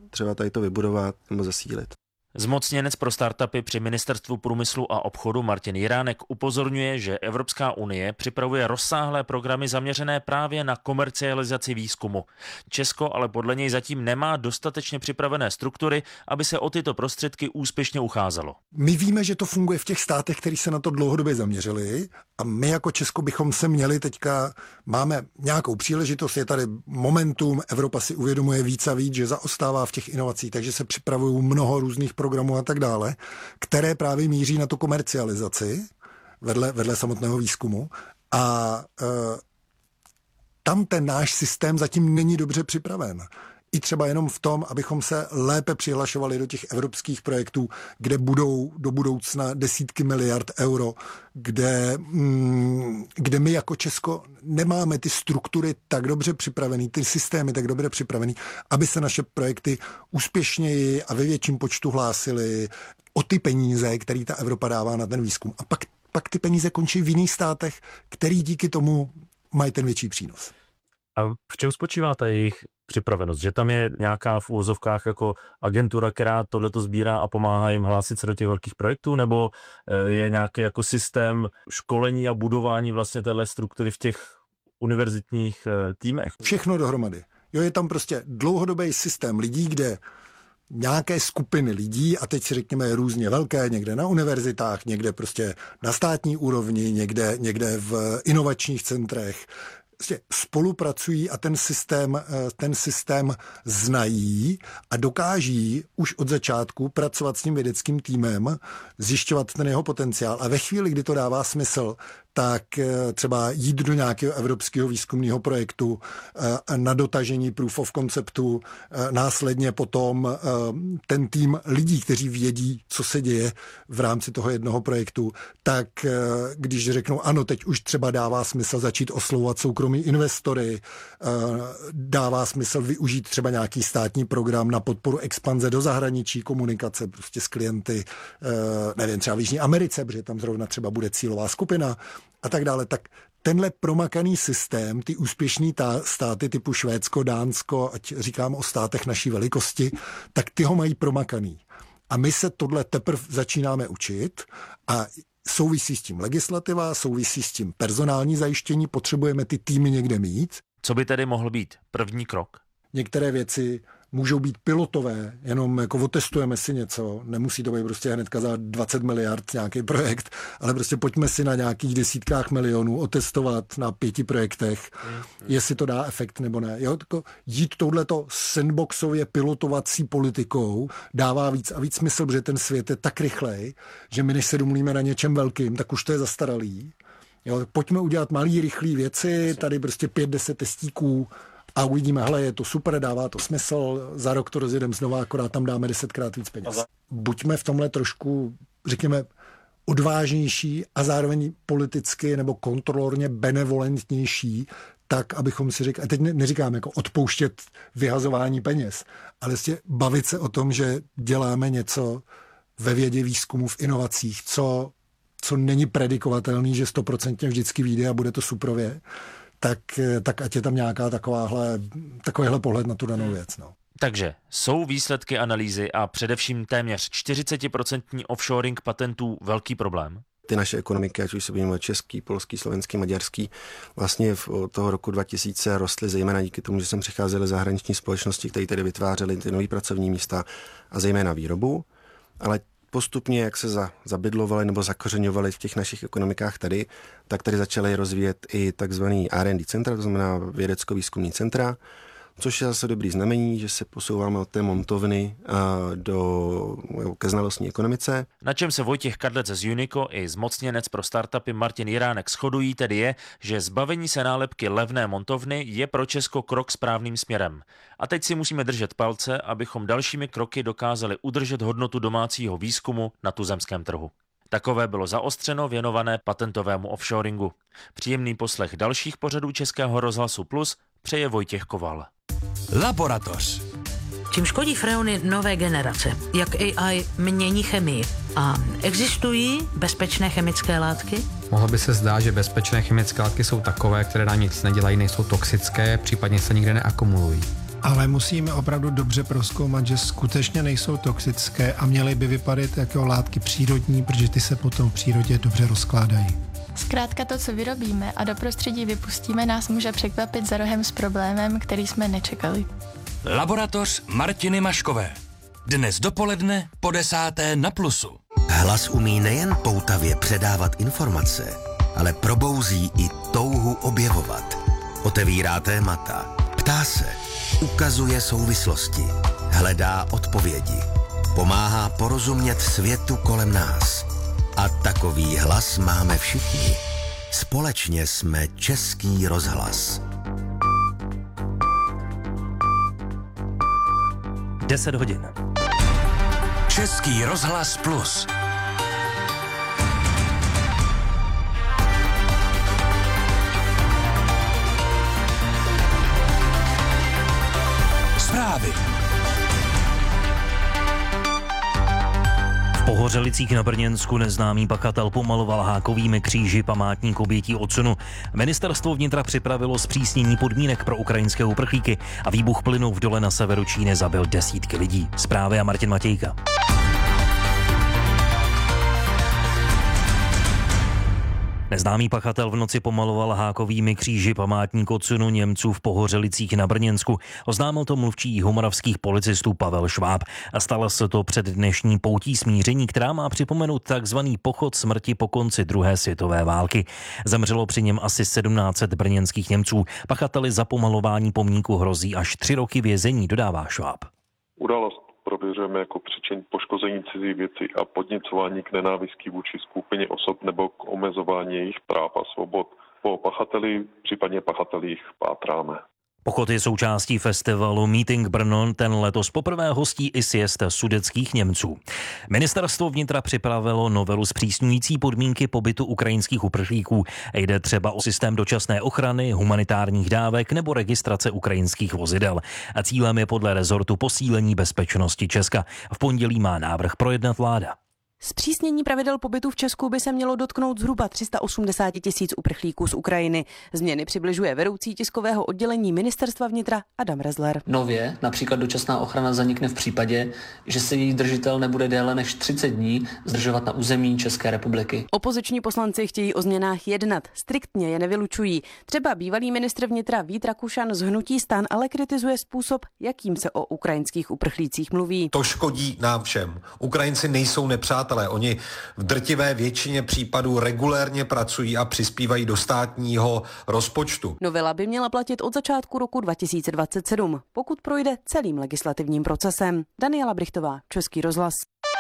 třeba tady to vybudovat nebo zesílit. Zmocněnec pro startupy při Ministerstvu průmyslu a obchodu Martin Jiránek upozorňuje, že Evropská unie připravuje rozsáhlé programy zaměřené právě na komercializaci výzkumu. Česko ale podle něj zatím nemá dostatečně připravené struktury, aby se o tyto prostředky úspěšně ucházelo. My víme, že to funguje v těch státech, kteří se na to dlouhodobě zaměřili, a my jako Česko bychom se měli teďka, máme nějakou příležitost, je tady momentum, Evropa si uvědomuje víc a víc, že zaostává v těch inovacích, takže se připravují mnoho různých programů a tak dále, které právě míří na tu komercializaci vedle samotného výzkumu a tam ten náš systém zatím není dobře připraven. I třeba jenom v tom, abychom se lépe přihlašovali do těch evropských projektů, kde budou do budoucna desítky miliard euro, kde my jako Česko nemáme ty struktury tak dobře připravený, ty systémy tak dobře připravený, aby se naše projekty úspěšněji a ve větším počtu hlásily o ty peníze, které ta Evropa dává na ten výzkum. A pak ty peníze končí v jiných státech, který díky tomu mají ten větší přínos. A v čem spočívá ta jejich připravenost? Že tam je nějaká v úvozovkách jako agentura, která tohleto sbírá a pomáhá jim hlásit se do těch velkých projektů, nebo je nějaký jako systém školení a budování vlastně téhle struktury v těch univerzitních týmech? Všechno dohromady. Jo, je tam prostě dlouhodobý systém lidí, kde nějaké skupiny lidí, a teď si řekněme různě velké, někde na univerzitách, někde prostě na státní úrovni, někde v inovačních centrech, spolupracují a ten systém znají a dokáží už od začátku pracovat s tím vědeckým týmem, zjišťovat ten jeho potenciál a ve chvíli, kdy to dává smysl, tak třeba jít do nějakého evropského výzkumného projektu na dotažení proof of conceptu, následně potom ten tým lidí, kteří vědí, co se děje v rámci toho jednoho projektu, tak když řeknou, ano, teď už třeba dává smysl začít oslovovat soukromí investory, dává smysl využít třeba nějaký státní program na podporu expanze do zahraničí, komunikace prostě s klienty, nevím, třeba v Jižní Americe, protože tam zrovna třeba bude cílová skupina, a tak dále, tak tenhle promakaný systém, ty úspěšný státy typu Švédsko, Dánsko, ať říkám o státech naší velikosti, tak ty ho mají promakaný. A my se tohle teprve začínáme učit a souvisí s tím legislativa, souvisí s tím personální zajištění, potřebujeme ty týmy někde mít. Co by tedy mohl být první krok? Některé věci můžou být pilotové, jenom jako otestujeme si něco, nemusí to být prostě hnedka za 20 miliard nějaký projekt, ale prostě pojďme si na nějakých desítkách milionů otestovat na 5 projektech, jestli to dá efekt nebo ne. Jo, jít touhleto sandboxově pilotovací politikou dává víc a víc smysl, protože ten svět je tak rychlej, že my než se domluvíme na něčem velkým, tak už to je zastaralý. Jo, pojďme udělat malý, rychlý věci, tady prostě 5-10 testíků, a uvidíme, hele, je to super, dává to smysl, za rok to rozjedeme znova, akorát tam dáme 10krát víc peněz. Buďme v tomhle trošku, řekněme, odvážnější a zároveň politicky nebo kontrolorně benevolentnější, tak, abychom si řekli, a teď neříkám jako odpouštět vyhazování peněz, ale vlastně bavit se o tom, že děláme něco ve vědě, výzkumu, v inovacích, co není predikovatelný, že 100% vždycky vyjde a bude to suprově, tak ať je tam nějaká takovýhle pohled na tu danou věc. No. Takže jsou výsledky analýzy a především téměř 40% offshoring patentů velký problém? Ty naše ekonomiky, ať už se budeme český, polský, slovenský, maďarský, vlastně v toho roku 2000 rostly zejména díky tomu, že sem přicházely zahraniční společnosti, které tady vytvářely ty nové pracovní místa a zejména výrobu, ale postupně, jak se zabydlovali nebo zakořeňovali v těch našich ekonomikách tady, tak tady začaly rozvíjet i takzvaný R&D centra, to znamená vědecko-výzkumní centra, což je zase dobrý znamení, že se posouváme od té montovny ke znalostní ekonomice. Na čem se Vojtěch Kadlec z Unico i zmocněnec pro startupy Martin Jiránek shodují, tedy je, že zbavení se nálepky levné montovny je pro Česko krok správným směrem. A teď si musíme držet palce, abychom dalšími kroky dokázali udržet hodnotu domácího výzkumu na tuzemském trhu. Takové bylo zaostřeno věnované patentovému offshoringu. Příjemný poslech dalších pořadů Českého rozhlasu Plus přeje Vojtěch Koval. Laboratoř. Čím škodí freony nové generace? Jak AI mění chemii? A existují bezpečné chemické látky? Mohlo by se zdát, že bezpečné chemické látky jsou takové, které nám nic nedělají, nejsou toxické, případně se nikde neakumulují. ale musíme opravdu dobře prozkoumat, že skutečně nejsou toxické a měly by vypadat jako látky přírodní, protože ty se potom v přírodě dobře rozkládají. Zkrátka to, co vyrobíme a do prostředí vypustíme, nás může překvapit za rohem s problémem, který jsme nečekali. Laboratoř Martiny Maškové. Dnes dopoledne po 10:00 na Plusu. Hlas umí nejen poutavě předávat informace, ale probouzí i touhu objevovat. Otevírá témata, ptá se, ukazuje souvislosti, hledá odpovědi, pomáhá porozumět světu kolem nás. A takový hlas máme všichni. Společně jsme Český rozhlas. 10 hodin. Český rozhlas Plus. Zprávy. V Pohořelicích na Brněnsku neznámý pachatel pomaloval hákovými kříži památník obětí odsunu. Ministerstvo vnitra připravilo zpřísnění podmínek pro ukrajinské uprchlíky a výbuch plynu v dole na severu Číny zabil desítky lidí. Zprávy a Martin Matějka. Neznámý pachatel v noci pomaloval hákovými kříži památník odsunu Němců v Pohořelicích na Brněnsku. Oznámil to mluvčí jihomoravských policistů Pavel Šváb. A stalo se to před dnešní poutí smíření, která má připomenout takzvaný pochod smrti po konci druhé světové války. Zemřelo při něm asi 1700 brněnských Němců. Pachateli za pomalování pomníku hrozí až 3 roky vězení, dodává Šváb. Událost prověřujeme jako příčin poškození cizí věci a podněcování k nenávisti vůči skupině osob nebo k omezování jejich práv a svobod. Po pachateli, případně pachatelích pátráme. Pochod je součástí festivalu Meeting Brno, ten letos poprvé hostí i sjezd sudetských Němců. Ministerstvo vnitra připravilo novelu zpřísňující podmínky pobytu ukrajinských uprchlíků. Jde třeba o systém dočasné ochrany, humanitárních dávek nebo registrace ukrajinských vozidel. A cílem je podle rezortu posílení bezpečnosti Česka. V pondělí má návrh projednat vláda. Zpřísnění pravidel pobytu v Česku by se mělo dotknout zhruba 380 000 uprchlíků z Ukrajiny. Změny přibližuje vedoucí tiskového oddělení Ministerstva vnitra Adam Rezler. Nově například dočasná ochrana zanikne v případě, že se její držitel nebude déle než 30 dní zdržovat na území České republiky. Opoziční poslanci chtějí o změnách jednat, striktně je nevylučují. Třeba bývalý ministr vnitra Vít Rakušan z hnutí STAN ale kritizuje způsob, jakým se o ukrajinských uprchlících mluví. To škodí nám všem. Ukrajinci nejsou nepřátelé. Oni v drtivé většině případů regulérně pracují a přispívají do státního rozpočtu. Novela by měla platit od začátku roku 2027, pokud projde celým legislativním procesem. Daniela Brichtová, Český rozhlas.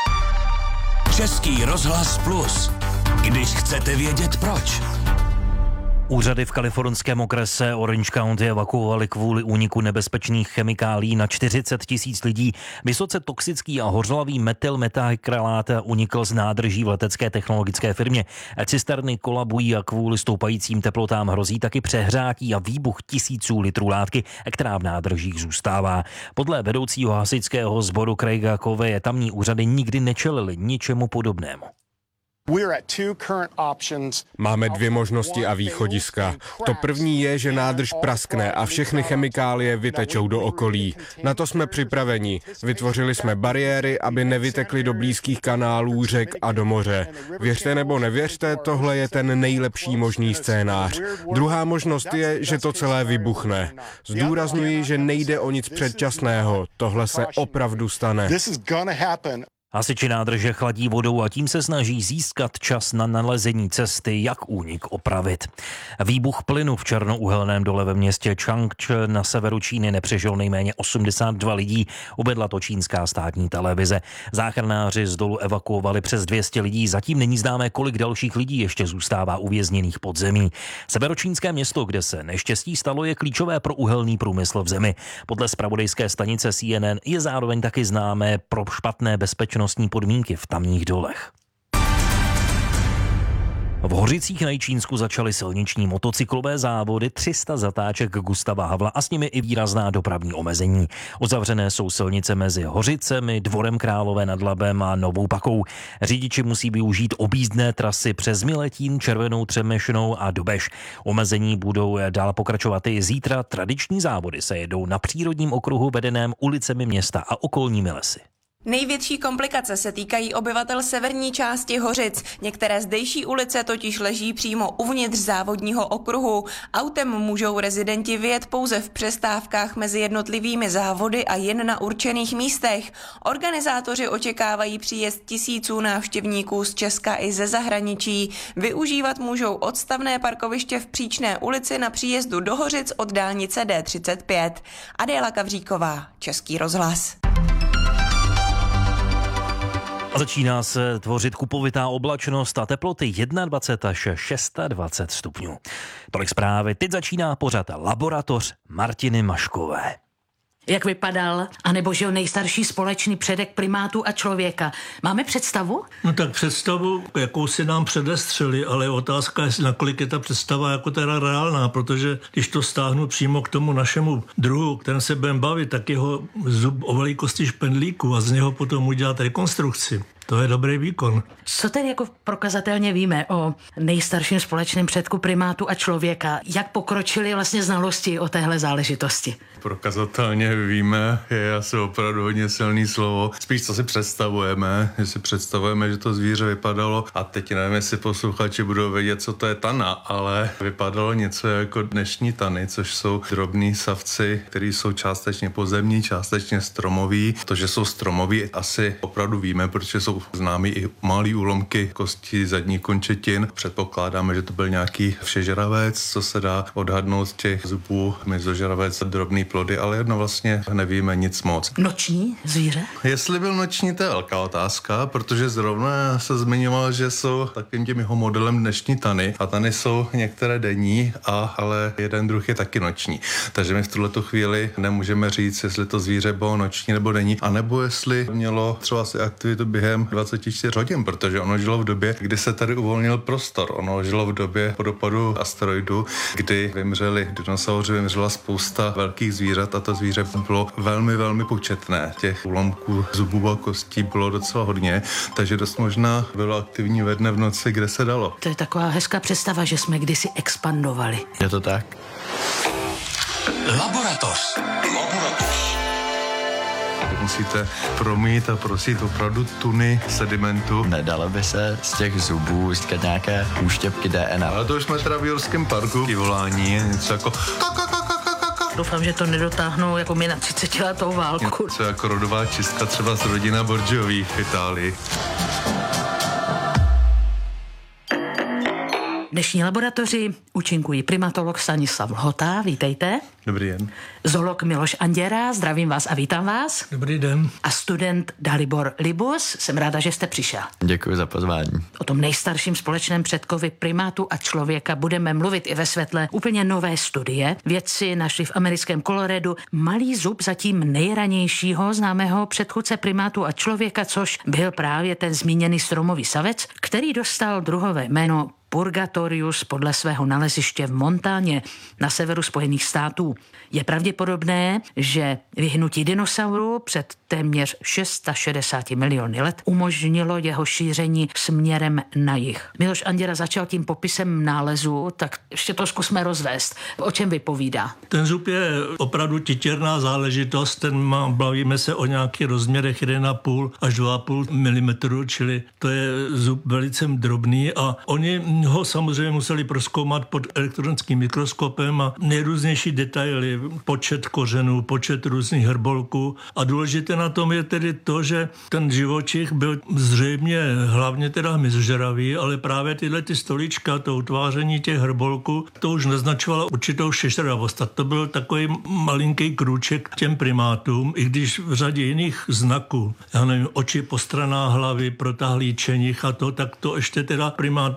Český rozhlas Plus. Když chcete vědět proč. Úřady v kalifornském okrese Orange County evakuovali kvůli úniku nebezpečných chemikálií na 40 000 lidí. Vysoce toxický a hořlavý metylmetahykralát unikl z nádrží v letecké technologické firmě. Cisterny kolabují a kvůli stoupajícím teplotám hrozí taky přehrátí a výbuch tisíců litrů látky, která v nádržích zůstává. Podle vedoucího hasičského sboru Craiga Coveje tamní úřady nikdy nečelily ničemu podobnému. Máme 2 možnosti a východiska. To první je, že nádrž praskne a všechny chemikálie vytečou do okolí. Na to jsme připraveni. Vytvořili jsme bariéry, aby nevytekly do blízkých kanálů, řek a do moře. Věřte nebo nevěřte, tohle je ten nejlepší možný scénář. Druhá možnost je, že to celé vybuchne. Zdůrazňuji, že nejde o nic předčasného. Tohle se opravdu stane. Hasiči nádrže chladí vodou a tím se snaží získat čas na nalezení cesty, jak únik opravit. Výbuch plynu v černouhelném dole ve městě Changchun na severu Číny nepřežil nejméně 82 lidí, uvedla to čínská státní televize. Záchranáři z dolu evakuovali přes 200 lidí, zatím není známé, kolik dalších lidí ještě zůstává uvězněných pod zemí. Severočínské město, kde se neštěstí stalo, je klíčové pro uhelný průmysl v zemi. Podle zpravodajské stanice CNN je zároveň taky známé pro špatné bezpečnostní podmínky v tamních dolech. V Hořicích na Jičínsku začaly silniční motocyklové závody, 300 zatáček Gustava Havla a s nimi i výrazná dopravní omezení. Uzavřené jsou silnice mezi Hořicemi, Dvorem Králové nad Labem a Novou Pakou. Řidiči musí využít objízdné trasy přes Miletín, Červenou Třemešnou a Dobeš. Omezení budou dál pokračovat i zítra. Tradiční závody se jedou na přírodním okruhu vedeném ulicemi města a okolními lesy. Největší komplikace se týkají obyvatel severní části Hořic. Některé zdejší ulice totiž leží přímo uvnitř závodního okruhu. Autem můžou rezidenti vyjet pouze v přestávkách mezi jednotlivými závody a jen na určených místech. Organizátoři očekávají příjezd tisíců návštěvníků z Česka i ze zahraničí. Využívat můžou odstavné parkoviště v Příčné ulici na příjezdu do Hořic od dálnice D35. Adéla Kavříková, Český rozhlas. A začíná se tvořit kupovitá oblačnost a teploty 21 až 26 stupňů. Tolik zprávy. Teď začíná pořad Laboratoř Martiny Maškové. Jak vypadal, anebo žil nejstarší společný předek primátů a člověka. Máme představu? No tak představu, jakou si nám předestřeli, ale otázka je, nakolik je ta představa jako teda reálná, protože když to stáhnu přímo k tomu našemu druhu, kterém se budeme bavit, tak jeho zub o velikosti špendlíku a z něho potom udělat rekonstrukci. To je dobrý výkon. Co tedy jako prokazatelně víme o nejstarším společném předku primátu a člověka? Jak pokročily vlastně znalosti o téhle záležitosti? Prokazatelně víme, je asi opravdu hodně silný slovo. Spíš co si představujeme, že si představujeme, že to zvíře vypadalo, a teď nevím, jestli posluchači budou vědět, co to je tana, ale vypadalo něco jako dnešní tany, což jsou drobní savci, který jsou částečně pozemní, částečně stromoví. To, že jsou stromoví, asi opravdu víme, protože jsou známí i malý úlomky kosti zadních končetin. Předpokládáme, že to byl nějaký všežravec, co se dá odhadnout z těch zubů, mezožravec, drobný plody, ale jedno vlastně nevíme nic moc. Noční zvíře? Jestli byl noční, to je velká otázka, protože zrovna se zmiňoval, že jsou takovým tím jeho modelem dnešní tany a tany jsou některé denní, ale jeden druh je taky noční. Takže my v tuhletu chvíli nemůžeme říct, jestli to zvíře bylo noční nebo denní, anebo jestli mělo třeba si aktivitu během 24 hodin, protože ono žilo v době, kdy se tady uvolnil prostor. Ono žilo v době po dopadu asteroidu, kdy vymřeli dinosauři, vymřela spousta velkých zvířat a to zvíře bylo velmi, velmi početné. Těch úlomků zubů a kostí bylo docela hodně, takže dost možná bylo aktivní ve dne v noci, kde se dalo. To je taková hezká představa, že jsme kdysi expandovali. Je to tak? Laboratoř. Musíte promít a prosit opravdu tuny sedimentu. Nedalo by se z těch zubů získat nějaké úštěpky DNA. Ale to už jsme teda v Jurském parku. I volání je něco jako... Doufám, že to nedotáhnou jako my na 30letou válku. Něco jako rodová čistka třeba z rodina Borgiových v Itálii. Dnešní laboratoři účinkují primatolog Stanislav Lhota, vítejte. Dobrý den. Zoolog Miloš Anděra, zdravím vás a vítám vás. Dobrý den. A student Dalibor Libus, jsem ráda, že jste přišel. Děkuji za pozvání. O tom nejstarším společném předkovi primátu a člověka budeme mluvit i ve světle úplně nové studie. Vědci našli v americkém Coloradu malý zub zatím nejranějšího známého předchůdce primátu a člověka, což byl právě ten zmíněný stromový savec, který dostal druhové jméno Purgatorius podle svého naleziště v Montáně na severu Spojených států. Je pravděpodobné, že vyhnutí dinosaurů před téměř 660 miliony let umožnilo jeho šíření směrem na jih. Miloš Anděra začal tím popisem nálezu, tak ještě to zkusme rozvést. O čem vypovídá? Ten zub je opravdu titěrná záležitost, bavíme se o nějakých rozměrech 1,5 až 2,5 mm, čili to je zub velice drobný a oni ho samozřejmě museli prozkoumat pod elektronickým mikroskopem a nejrůznější detaily, počet kořenů, počet různých hrbolků a důležité na tom je tedy to, že ten živočich byl zřejmě hlavně teda hmyzožravý, ale právě tyhle ty stolička, to utváření těch hrbolků, to už naznačovalo určitou šešravost a to byl takový malinký krůček k těm primátům, i když v řadě jiných znaků, já nevím, oči po stranách hlavy, protáhlý čenich a to, tak to ještě teda primáty neukazují.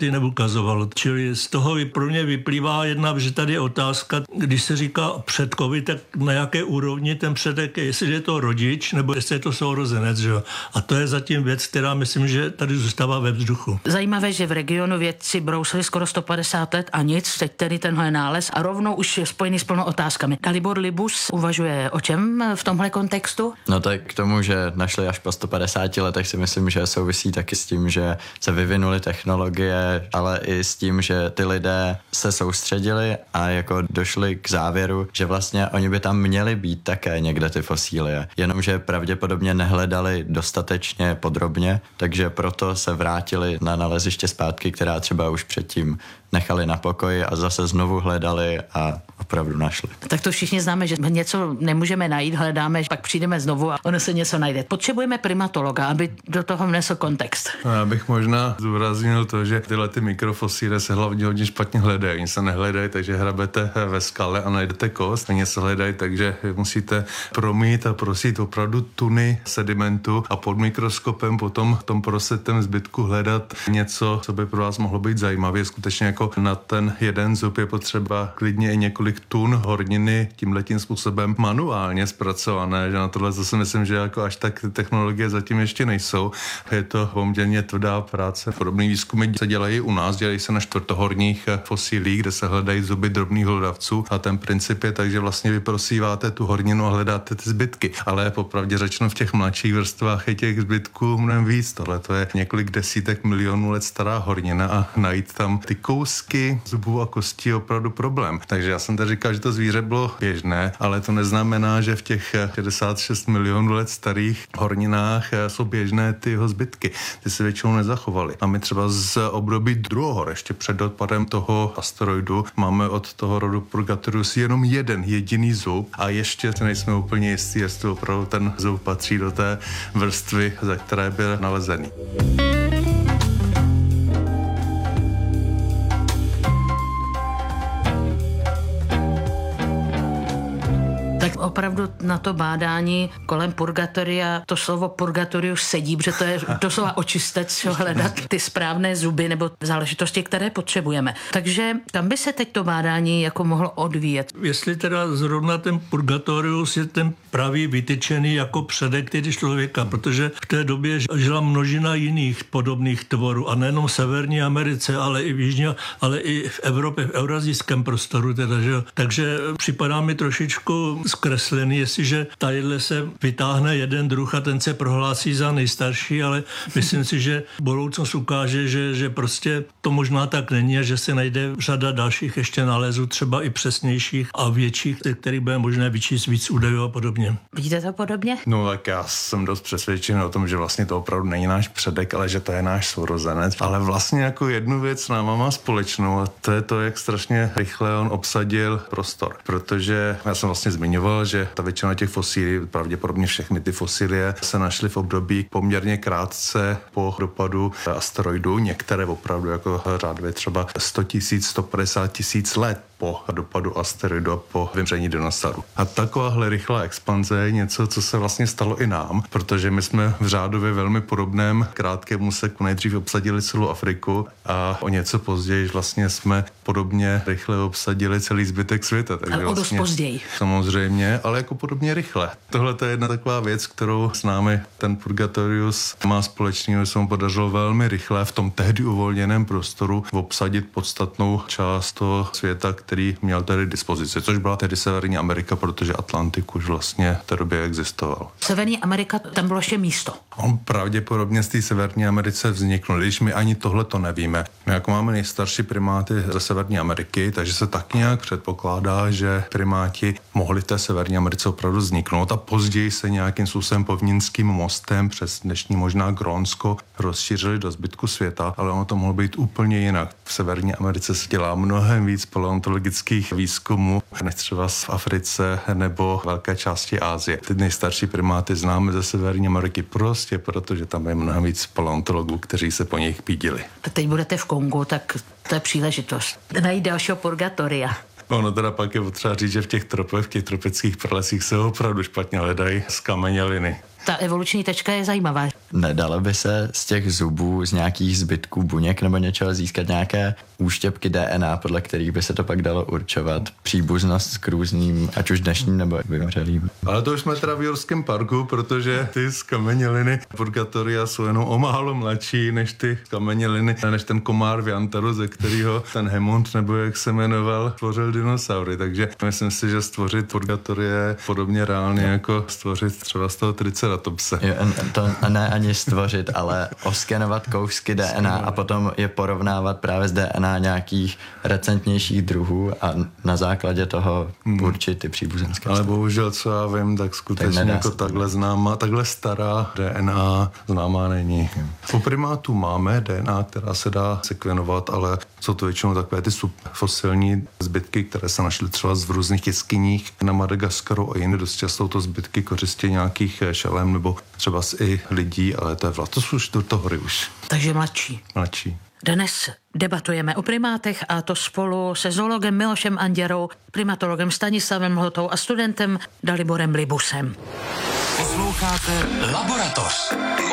ukazovalo. Čili z toho pro mě vyplývá jedna, že tady je otázka, když se říká předkovi, tak na jaké úrovni ten předek, jestli je to rodič, nebo jestli je to sourozenec. Že? A to je zatím věc, která myslím, že tady zůstává ve vzduchu. Zajímavé, že v regionu vědci brousili skoro 150 let a nic, teď tedy tenhle nález a rovnou už je spojený s plnou otázkami. Dalibor Libus uvažuje o čem v tomhle kontextu? No tak k tomu, že našli až po 150 letech, si myslím, že souvisí taky s tím, že se vyvinuly technologie, ale i s tím, že ty lidé se soustředili a jako došli k závěru, že vlastně oni by tam měli být také někde ty fosílie, jenomže pravděpodobně nehledali dostatečně podrobně, takže proto se vrátili na naleziště zpátky, která třeba už předtím nechali na pokoji a zase znovu hledali a opravdu našli. Tak to všichni známe, že něco nemůžeme najít, hledáme, pak přijdeme znovu a ono se něco najde. Potřebujeme primatologa, aby do toho vnesl kontext. Já bych možná zdůraznil to, že tyhle ty mikrofosílie se hlavně hodně špatně hledají. Oni se nehledají, takže hrabete ve skale a najdete kost. Oni se hledají, takže musíte promít a prosít opravdu tuny sedimentu a pod mikroskopem potom v tom prosetém zbytku hledat něco, co by pro vás mohlo být zajímavé. Skutečně jako na ten jeden zub je potřeba klidně i několik tun horniny tímhletím způsobem manuálně zpracované, že na tohle zase myslím, že jako až tak technologie zatím ještě nejsou. Je to poměrně tvrdá práce. Podobné výzkumy se dělají u nás, dělají se na čtvrtohorních fosílích, kde se hledají zuby drobných hlodavců a ten princip je tak, že vlastně vy prosíváte tu horninu a hledáte ty zbytky. Ale popravdě řečeno v těch mladších vrstvách je těch zbytků mnohem víc. Tohle to je několik desítek milionů let stará hornina a najít tam ty kousky zubů a kostí je opravdu problém. Takže já jsem tady říkal, že to zvíře bylo běžné, ale to neznamená, že v těch 66 milionů let starých horninách jsou běžné ty jeho zbytky. Ty se většinou nezachovaly. A my třeba z období druhohor, ještě před odpadem toho asteroidu, máme od toho rodu Purgatorius jenom jeden jediný zub a ještě nejsme úplně jistí, jestli opravdu ten zub patří do té vrstvy, za které byl nalezený. Tak opravdu na to bádání kolem purgatoria, to slovo purgatorius sedí, protože to je doslova očistec, hledat ty správné zuby nebo záležitosti, které potřebujeme. Takže tam by se teď to bádání jako mohlo odvíjet. Jestli teda zrovna ten purgatorius je ten pravý vytyčený jako předek tedy člověka, protože v té době žila množina jiných podobných tvorů a nejenom v Severní Americe, ale i v Jižní, ale i v Evropě, v eurazijském prostoru teda, že? Takže připadá mi trošičku zkreslený, jestliže tadyhle se vytáhne jeden druh a ten se prohlásí za nejstarší, ale myslím si, že budoucnost ukáže, že prostě to možná tak není a že se najde řada dalších ještě nálezů, třeba i přesnějších a větších, kterých bude možné vyčíst víc údajů a podobně. Vidíte to podobně? No tak já jsem dost přesvědčen o tom, že vlastně to opravdu není náš předek, ale že to je náš sourozenec. Ale vlastně jako jednu věc náma má společnou a to je to, jak strašně rychle on obsadil prostor. Protože já jsem vlastně zmiňoval, že ta většina těch fosílií, pravděpodobně všechny ty fosílie se našly v období poměrně krátce po dopadu asteroidu. Některé opravdu jako řádově třeba 100 000, 150 000 let po dopadu asteroidu a po vymření dinosaurů. A takováhle rychlá expanze je něco, co se vlastně stalo i nám, protože my jsme v řádově velmi podobném krátkém úseku nejdřív obsadili celou Afriku a o něco později vlastně jsme podobně rychle obsadili celý zbytek světa. Takže o dost později. Samozřejmě, ale jako podobně rychle. Tohle je jedna taková věc, kterou s námi ten Purgatorius má společného, že se mu podařilo velmi rychle v tom tehdy uvolněném prostoru obsadit podstatnou část toho světa, který měl tedy dispozici, což byla tedy Severní Amerika, protože Atlantik už vlastně v té době existoval. Severní Amerika, tam bylo ještě místo. On pravděpodobně z té Severní Americe vzniknul, když my ani tohle to nevíme. My jako máme nejstarší primáty ze Severní Ameriky, takže se tak nějak předpokládá, že primáti mohli v té Severní Americe opravdu vzniknout a později se nějakým způsobem povnínským mostem přes dnešní možná Grónsko rozšířili do zbytku světa, ale ono to mohlo být úplně jinak. V Severní Americe se dělá mnohem víc paleontologických výzkumů než třeba v Africe nebo velké části Asie. Ty nejstarší primáty známe ze Severní Ameriky prostě, protože tam je mnohem víc paleontologů, kteří se po nich pídili. A teď budete v Kongu, tak to je příležitost najít dalšího purgatoria. Ono teda pak je potřeba říct, že v těch tropech, v těch tropických pralesích se opravdu špatně hledají zkameněliny. Ta evoluční tečka je zajímavá. nedalo by se z těch zubů, z nějakých zbytků buněk nebo něčeho získat nějaké úštěpky DNA, podle kterých by se to pak dalo určovat příbuznost k různým, ať už dnešním nebo vymřelým. Ale to už jsme teda v Jurském parku, protože ty zkameněliny Purgatoria jsou jenom o málo mladší než ty zkameněliny, než ten komár v Jantaru, ze kterého ten Hemond, nebo jak se jmenoval, tvořil dinosaury. Takže myslím si, že stvořit Purgatoria je podobně reálně jako stvořit třeba z toho Triceratopse. To ne ani stvořit, ale oskenovat kousky DNA a potom je porovnávat právě s DNA nějakých recentnějších druhů a na základě toho určit ty příbuzenské. Ale bohužel, co já vím, tak skutečně tak jako takhle známá, takhle stará DNA známá není. U primátů máme DNA, která se dá sekvenovat, ale jsou to většinou takové ty subfosilní zbytky, které se našly třeba v různých jeskyních na Madagaskaru a jinde. Dost často jsou to zbytky kořistě nějakých šelem nebo třeba i lidí, ale to je to jsou čtvrtohory už. Takže mladší. Dnes debatujeme o primátech a to spolu se zoologem Milošem Anděrou, primatologem Stanislavem Lhotou a studentem Daliborem Libusem. Posloucháte Laboratoř.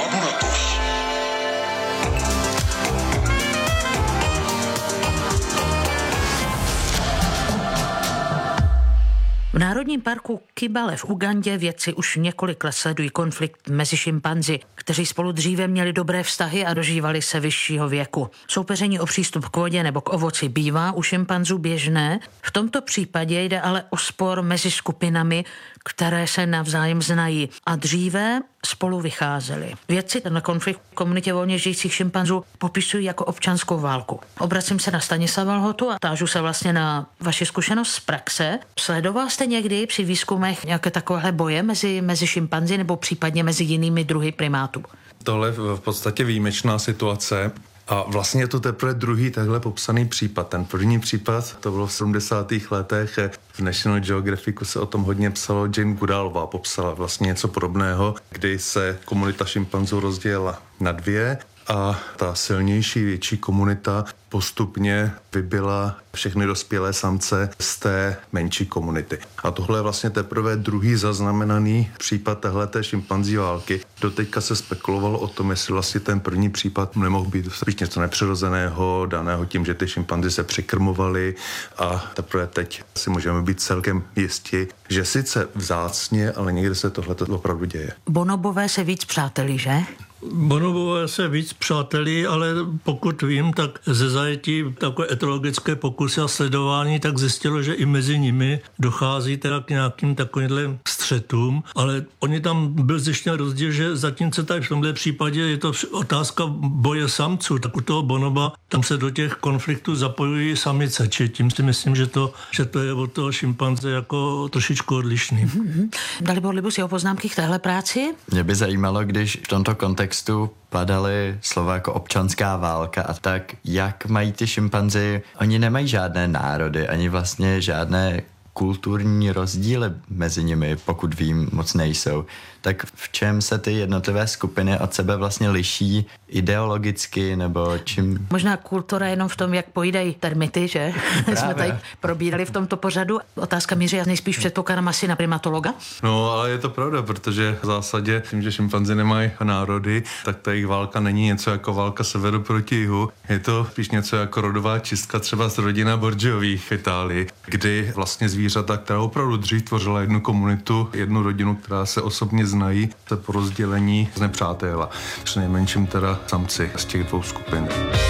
V Národním parku Kibale v Ugandě vědci už několik let sledují konflikt mezi šimpanzi, kteří spolu dříve měli dobré vztahy a dožívali se vyššího věku. Soupeření o přístup k vodě nebo k ovoci bývá u šimpanzů běžné. V tomto případě jde ale o spor mezi skupinami, které se navzájem znají a dříve spolu vycházeli. Vědci ten konflikt v komunitě volně žijících šimpanzů popisují jako občanskou válku. Obracím se na Stanislava Lhotu a tážu se vlastně na vaši zkušenost z praxe. Sledoval jste někdy při výzkumech nějaké takovéhle boje mezi šimpanzi nebo případně mezi jinými druhy primátů? Tohle je v podstatě výjimečná situace. A vlastně je to teprve druhý takhle popsaný případ. Ten první případ, to bylo v 70. letech, v National Geographicu se o tom hodně psalo, Jane Goodallová popsala vlastně něco podobného, kdy se komunita šimpanzů rozdělila na dvě a ta silnější, větší komunita postupně vybila všechny dospělé samce z té menší komunity. A tohle je vlastně teprve druhý zaznamenaný případ téhleté šimpanzí války. Doteďka se spekulovalo o tom, jestli vlastně ten první případ nemohl být spíš něco nepřirozeného, daného tím, že ty šimpanzi se překrmovali a teprve teď si můžeme být celkem jistí, že sice vzácně, ale někde se tohle opravdu děje. Bonobové se víc přátelí, že? Bonobové se víc přátelí, ale pokud vím, tak ze zajetí takové etologické pokusy a sledování, tak zjistilo, že i mezi nimi dochází teda k nějakým takovým střetům, ale oni tam byl zjištěn rozdíl, že zatímco tady v tomhle případě je to otázka boje samců, tak u toho bonoba tam se do těch konfliktů zapojují samice, či tím si myslím, že to je od toho šimpanze jako trošičku odlišný. Dalibor Libus, jeho poznámky k téhle práci? Mě by zajímalo, když v tomto kontextu padaly slova jako občanská válka a tak, jak mají ty šimpanzi, oni nemají žádné národy, ani vlastně žádné kulturní rozdíly mezi nimi, pokud vím, moc nejsou. Tak v čem se ty jednotlivé skupiny od sebe vlastně liší ideologicky, nebo čím? Možná kultura jenom v tom, jak pojídají termity, že? Jsme tady probírali v tomto pořadu. Otázka míří nejspíš předpokládám asi na primatologa. No, ale je to pravda, protože v zásadě tím, že šimpanzi nemají národy, tak ta jejich válka není něco jako válka severu proti jihu. Je to spíš něco jako rodová čistka třeba z rodina Borgiových v Itálii, kdy vlastně zvířata, která opravdu dřív tvořila jednu komunitu, jednu rodinu, která se osobně znají, se po rozdělení znepřátelila. Přinejmenším teda samci z těch dvou skupin.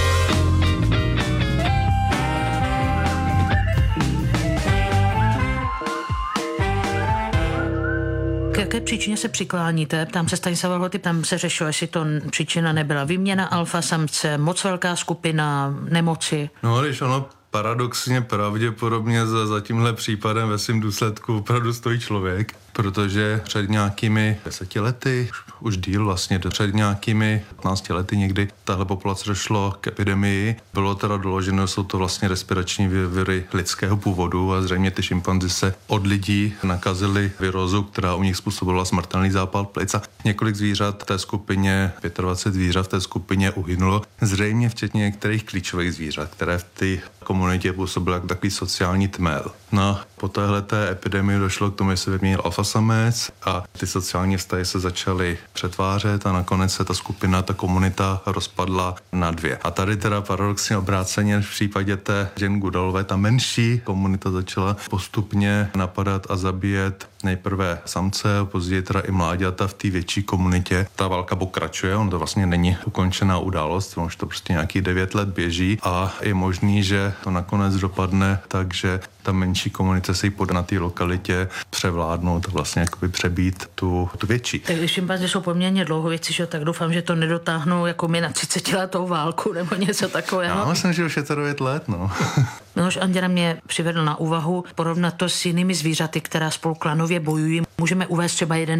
K jaké příčině se přikláníte? Ptám se Stanislava Lhoty, tam se řešilo, jestli to příčina nebyla výměna alfa samce, moc velká skupina, nemoci. No, když ono paradoxně pravděpodobně za tímhle případem ve svém důsledku opravdu stojí člověk, protože před nějakými 10 lety, už díl vlastně, před nějakými 15 lety někdy tahle populace došlo k epidemii. Bylo teda doloženo, jsou to vlastně respirační viry lidského původu a zřejmě ty šimpanzi se od lidí nakazili virózou, která u nich způsobila smrtelný zápal plic a několik zvířat v té skupině, 25 zvířat v té skupině uhynulo, zřejmě včetně některých klíčových zvířat, které v té komunitě působily jako takový sociální tmel. No, po téhleté epidemii došlo k tomu, že se vyměnil alfa alfasamec a ty sociální vztahy se začaly přetvářet a nakonec se ta skupina, ta komunita rozpadla na dvě. A tady teda paradoxně obráceně v případě té Jane Goodallové, ta menší komunita začala postupně napadat a zabíjet nejprve samce, později teda i mláďata v té větší komunitě. Ta válka pokračuje, on to vlastně není ukončená událost, už to prostě nějakých 9 let běží a je možný, že to nakonec dopadne tak, že ta menší komunita se jí podá na té lokalitě převládnout, vlastně jakoby přebít tu větší. Tak když šimpanzi jsou poměrně dlouhověci, že tak doufám, že to nedotáhnou jako my na 30letou válku nebo něco takového. Já myslím, že už je to 9 let, no. Miloš Anděra mě přivedl na úvahu porovnat to s jinými zvířaty, která spolu klanově bojují. Můžeme uvést třeba jeden